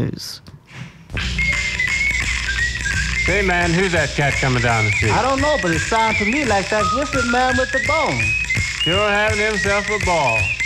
news. Say, man, who's that cat coming down the street? I don't know, but it sounds to me like that whistling man with the bone. Sure having himself a ball.